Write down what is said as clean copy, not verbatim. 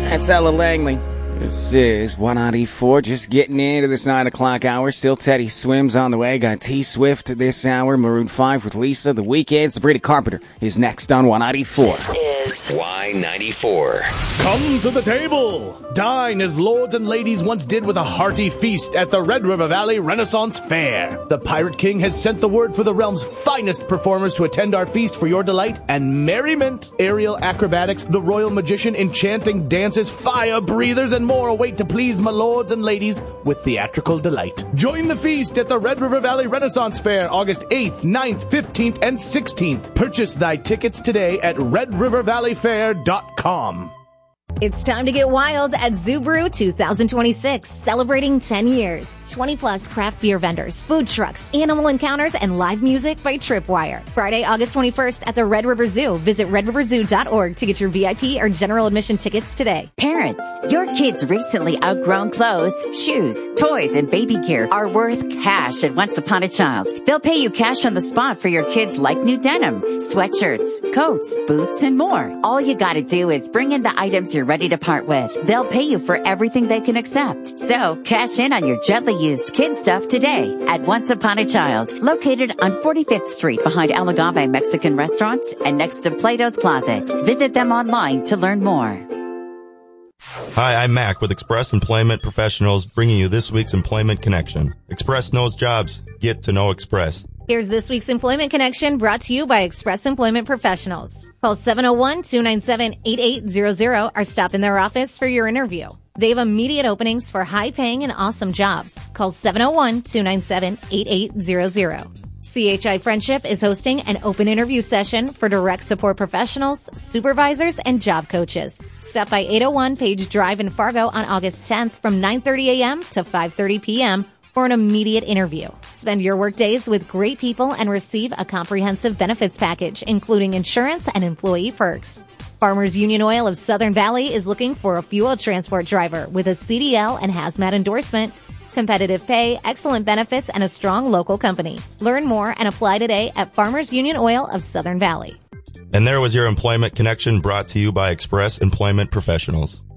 That's Ella Langley. This is 194, just getting into this 9 o'clock hour. Still Teddy Swims on the way. Got T-Swift this hour. Maroon 5 with Lisa. The Weeknd. Sabrina Carpenter is next on 194. This is Y94. Come to the table. Dine as lords and ladies once did with a hearty feast at the Red River Valley Renaissance Fair. The Pirate King has sent the word for the realm's finest performers to attend our feast for your delight and merriment. Aerial acrobatics, the royal magician, enchanting dances, fire breathers, and more await to please my lords and ladies with theatrical delight. Join the feast at the Red River Valley Renaissance Fair, August 8th, 9th, 15th, and 16th. Purchase thy tickets today at redrivervalleyfair.com. It's time to get wild at Zubru 2026, celebrating 10 years. 20-plus craft beer vendors, food trucks, animal encounters, and live music by Tripwire. Friday, August 21st at the Red River Zoo. Visit redriverzoo.org to get your VIP or general admission tickets today. Parents, your kids' recently outgrown clothes, shoes, toys, and baby gear are worth cash at Once Upon a Child. They'll pay you cash on the spot for your kids' like new denim, sweatshirts, coats, boots, and more. All you gotta do is bring in the items you're ready to part with. They'll pay you for everything they can accept. So cash in on your gently used kid stuff today at Once Upon a Child, located on 45th Street behind El Agave Mexican Restaurant and next to Plato's Closet. Visit them online to learn more. Hi, I'm Mac with Express Employment Professionals, bringing you this week's Employment Connection. Express knows jobs. Get to know Express. Here's this week's Employment Connection, brought to you by Express Employment Professionals. Call 701-297-8800 or stop in their office for your interview. They have immediate openings for high-paying and awesome jobs. Call 701-297-8800. CHI Friendship is hosting an open interview session for direct support professionals, supervisors, and job coaches. Stop by 801 Page Drive in Fargo on August 10th from 9:30 a.m. to 5:30 p.m. for an immediate interview. Spend your work days with great people and receive a comprehensive benefits package, including insurance and employee perks. Farmers Union Oil of Southern Valley is looking for a fuel transport driver with a CDL and hazmat endorsement, competitive pay, excellent benefits, and a strong local company. Learn more and apply today at Farmers Union Oil of Southern Valley. And there was your Employment Connection, brought to you by Express Employment Professionals.